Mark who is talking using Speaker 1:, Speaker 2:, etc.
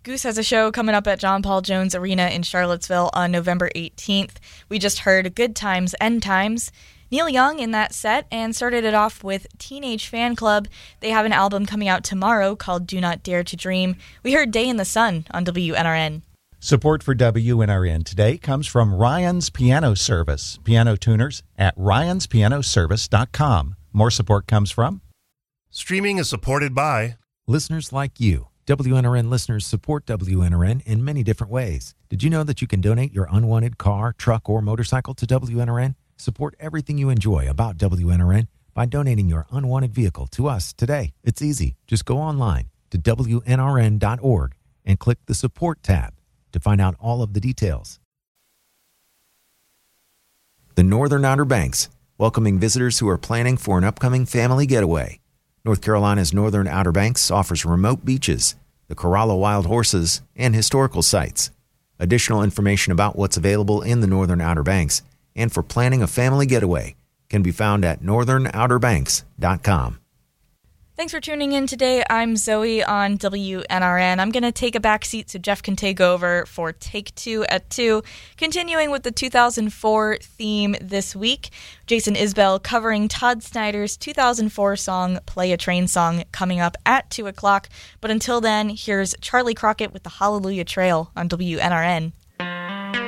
Speaker 1: Goose has a show coming up at John Paul Jones Arena in Charlottesville on November 18th. We just heard Good Times, End Times. Neil Young in that set, and started it off with Teenage Fan Club. They have an album coming out tomorrow called Do Not Dare to Dream. We heard Day in the Sun on WNRN.
Speaker 2: Support for WNRN today comes from Ryan's Piano Service. Piano tuners at ryanspianoservice.com. More support comes from
Speaker 3: Streaming is supported by
Speaker 4: listeners like you. WNRN listeners support WNRN in many different ways. Did you know that you can donate your unwanted car, truck, or motorcycle to WNRN? Support everything you enjoy about WNRN by donating your unwanted vehicle to us today. It's easy. Just go online to WNRN.org and click the Support tab to find out all of the details. The Northern Outer Banks, welcoming visitors who are planning for an upcoming family getaway. North Carolina's Northern Outer Banks offers remote beaches, the Corolla Wild Horses, and historical sites. Additional information about what's available in the Northern Outer Banks and for planning a family getaway can be found at northernouterbanks.com.
Speaker 1: Thanks for tuning in today. I'm Zoe on WNRN. I'm going to take a back seat so Jeff can take over for Take Two at 2. Continuing with the 2004 theme this week, Jason Isbell covering Todd Snyder's 2004 song, Play a Train Song, coming up at 2 o'clock. But until then, here's Charlie Crockett with the Hallelujah Trail on WNRN.